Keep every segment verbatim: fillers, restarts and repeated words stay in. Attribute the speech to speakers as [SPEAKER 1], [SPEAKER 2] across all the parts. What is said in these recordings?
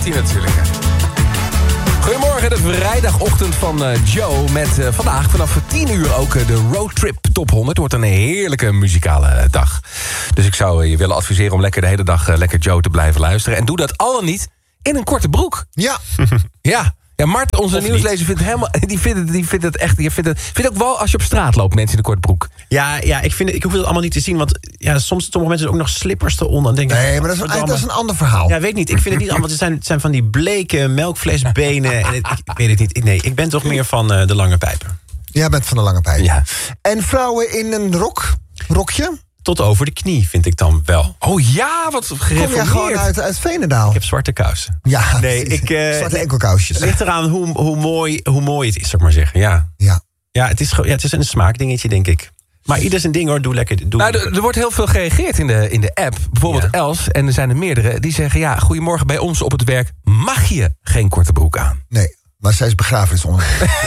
[SPEAKER 1] Die natuurlijk, hè. Goedemorgen, de vrijdagochtend van uh, Joe. Met uh, vandaag vanaf tien uur ook uh, de Roadtrip Top honderd. Het wordt een heerlijke muzikale uh, dag. Dus ik zou uh, je willen adviseren om lekker de hele dag uh, lekker Joe te blijven luisteren. En doe dat al dan niet in een korte broek.
[SPEAKER 2] Ja.
[SPEAKER 1] Ja. Ja, Mart, onze
[SPEAKER 2] Of
[SPEAKER 1] nieuwslezer,
[SPEAKER 2] niet.
[SPEAKER 1] vindt helemaal, die vindt het, die vindt het echt. Die vindt het, vindt ook wel als je op straat loopt, mensen in een korte broek.
[SPEAKER 3] Ja, ja ik, vind het, ik hoef het allemaal niet te zien. Want ja, soms sommige mensen ook nog slippers eronder. Dan denk ik,
[SPEAKER 2] Nee, maar dat is, een, dat is een ander verhaal.
[SPEAKER 3] Ja, weet ik niet. Ik vind het niet allemaal. Het zijn, het zijn van die bleke melkvleesbenen. En het, ik, ik weet het niet. Nee, ik ben toch meer van uh, de lange pijpen.
[SPEAKER 2] Jij bent van de lange pijp.
[SPEAKER 1] Ja.
[SPEAKER 2] En vrouwen in een rok? Rokje?
[SPEAKER 3] Tot over de knie vind ik dan wel.
[SPEAKER 1] Oh ja, wat
[SPEAKER 2] Kom
[SPEAKER 1] gereformeerd.
[SPEAKER 2] jij gewoon uit, uit Veenendaal?
[SPEAKER 3] Ik heb zwarte kousen.
[SPEAKER 2] Ja,
[SPEAKER 3] Nee, ik, uh,
[SPEAKER 2] zwarte enkelkousjes.
[SPEAKER 3] Het ligt eraan hoe, hoe, mooi, hoe mooi het is, zou ik maar zeggen. Ja,
[SPEAKER 2] Ja.
[SPEAKER 3] ja, het, is, ge- ja het is een smaakdingetje, denk ik. Maar ieder zijn ding, hoor. Doe lekker. Doe
[SPEAKER 1] Nou, er, er wordt heel veel gereageerd in de, in de app. Bijvoorbeeld
[SPEAKER 3] Ja.
[SPEAKER 1] Els, en er zijn er meerdere, die zeggen... ja, goedemorgen, bij ons op het werk mag je geen korte broek aan.
[SPEAKER 2] Nee, maar zij is begrafenisonder.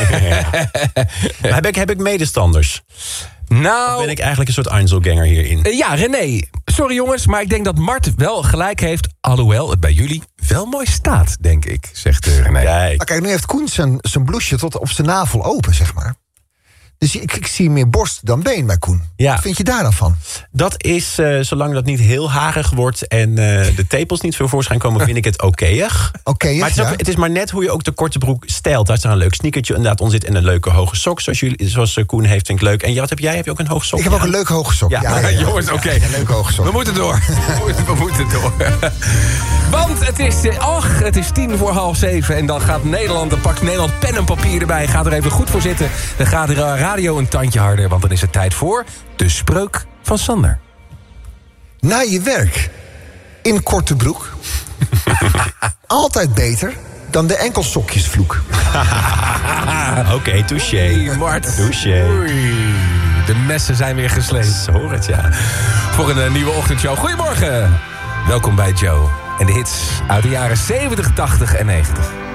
[SPEAKER 3] Maar heb ik, heb ik medestanders?
[SPEAKER 1] Nou,
[SPEAKER 3] Of ben ik eigenlijk een soort Einzelganger hierin?
[SPEAKER 1] eh, ja, René. Sorry jongens, maar ik denk dat Mart wel gelijk heeft... alhoewel het bij jullie wel mooi staat, denk ik, zegt uh, René.
[SPEAKER 3] Kijk.
[SPEAKER 2] Maar kijk, nu heeft Koen zijn, zijn blouseje tot op zijn navel open, zeg maar. Dus ik, ik zie meer borst dan been bij Koen.
[SPEAKER 3] Ja.
[SPEAKER 2] Wat vind je daar dan van?
[SPEAKER 3] Dat is, uh, zolang dat niet heel harig wordt... en uh, de tepels niet veel voorschijn komen, vind ik het okéig.
[SPEAKER 2] Oké,
[SPEAKER 3] Maar het is, ook,
[SPEAKER 2] ja.
[SPEAKER 3] het is maar net hoe je ook de korte broek stijlt. Daar is er een leuk sneakertje inderdaad on zit... en een leuke hoge sok, zoals, jullie, zoals uh, Koen heeft, vind ik leuk. En ja, wat heb jij? Heb je ook een hoge sok?
[SPEAKER 2] Ik heb ook een leuke hoge sok.
[SPEAKER 3] Ja.
[SPEAKER 1] Jongens, oké.
[SPEAKER 2] Een leuke hoge sok.
[SPEAKER 1] We moeten door. We moeten, we moeten door. Want het is, eh, ach, het is tien voor half zeven. En dan gaat Nederland, dan pakt Nederland pen en papier erbij. Gaat er even goed voor zitten. Dan gaat de radio een tandje harder. Want dan is het tijd voor de spreuk van Sander.
[SPEAKER 2] Na je werk in korte broek. Altijd beter dan de enkelsokjesvloek.
[SPEAKER 3] Oké, okay, touché.
[SPEAKER 1] Hey, Mart.
[SPEAKER 3] Touché.
[SPEAKER 1] Oei, de messen zijn weer gesleept.
[SPEAKER 3] Zo hoor het, ja.
[SPEAKER 1] Voor een uh, nieuwe ochtendshow. Goedemorgen. Welkom bij Joe. En de hits uit de jaren zeventig, tachtig en negentig.